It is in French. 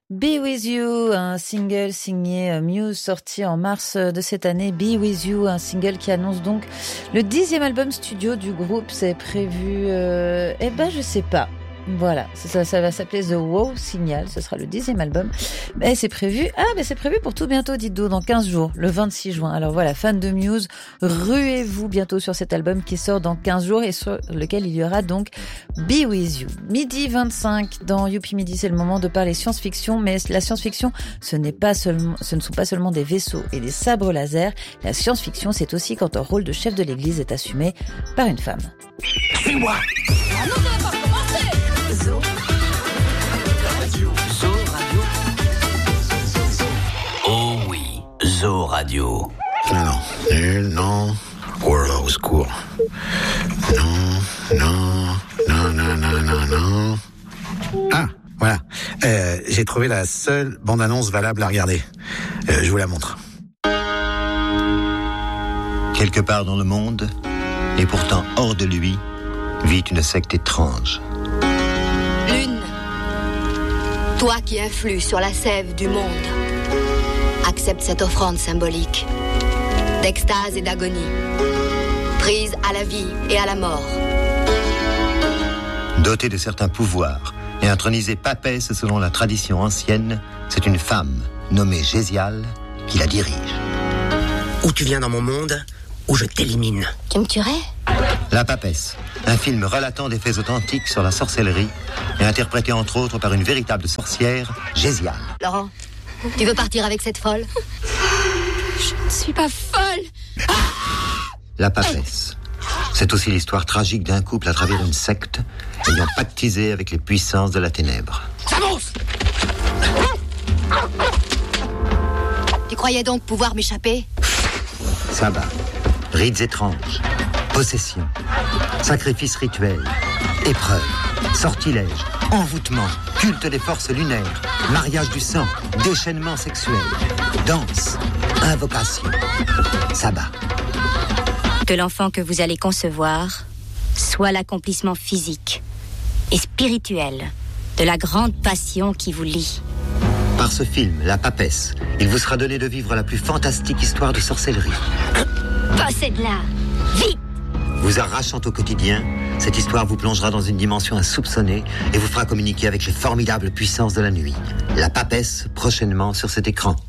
Be With You, un single signé Muse sorti en mars de cette année. Be With You, un single qui annonce donc le 10e album studio du groupe. C'est prévu, je sais pas. Voilà, ça va s'appeler The Wow Signal, ce sera le 10e album. Mais c'est prévu pour tout bientôt, dites-donc, dans 15 jours, le 26 juin. Alors voilà, fans de Muse, ruez-vous bientôt sur cet album qui sort dans 15 jours et sur lequel il y aura donc Be With You. Midi 25 dans Youpi Midi, c'est le moment de parler science-fiction, mais la science-fiction, ce ne sont pas seulement des vaisseaux et des sabres laser. La science-fiction, c'est aussi quand un rôle de chef de l'église est assumé par une femme. Suis-moi. Ah non, ça va pas commencer. Zo Radio. Zo Radio. Oh oui, Zo Radio. Non. Oh là, au secours. Non. Ah, voilà. J'ai trouvé la seule bande-annonce valable à regarder. Je vous la montre. Quelque part dans le monde, et pourtant hors de lui, vit une secte étrange. Lune, toi qui influes sur la sève du monde, accepte cette offrande symbolique d'extase et d'agonie, prise à la vie et à la mort. Dotée de certains pouvoirs et intronisée papesse selon la tradition ancienne, c'est une femme nommée Gésial qui la dirige. Ou tu viens dans mon monde, ou je t'élimine. Tu me tuerais ? La papesse, un film relatant des faits authentiques sur la sorcellerie et interprété entre autres par une véritable sorcière, Gésial. Laurent, tu veux partir avec cette folle ? Je ne suis pas folle. La papesse, c'est aussi l'histoire tragique d'un couple à travers une secte ayant pactisé avec les puissances de la ténèbre. S'avance ! Tu croyais donc pouvoir m'échapper ? Sabbat, rites étranges, possession, sacrifices rituels, épreuves, sortilèges, envoûtement, culte des forces lunaires, mariage du sang, déchaînement sexuel, danse, invocation, sabbat. Que l'enfant que vous allez concevoir soit l'accomplissement physique et spirituel de la grande passion qui vous lie. Par ce film, La Papesse, il vous sera donné de vivre la plus fantastique histoire de sorcellerie. Passez de là, vite! Vous arrachant au quotidien, cette histoire vous plongera dans une dimension insoupçonnée et vous fera communiquer avec les formidables puissances de la nuit. La Papesse, prochainement sur cet écran.